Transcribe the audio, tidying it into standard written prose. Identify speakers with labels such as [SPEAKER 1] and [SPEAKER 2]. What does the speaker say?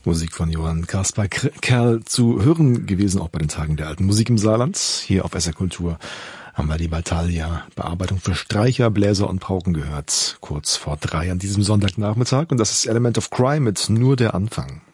[SPEAKER 1] Musik von Johann Caspar Kerl zu hören gewesen, auch bei den Tagen der alten Musik im Saarland. Hier auf SR Kultur haben wir die Battaglia, Bearbeitung für Streicher, Bläser und Pauken gehört. Kurz vor 3 an diesem Sonntagnachmittag. Und das ist Element of Crime mit Nur der Anfang.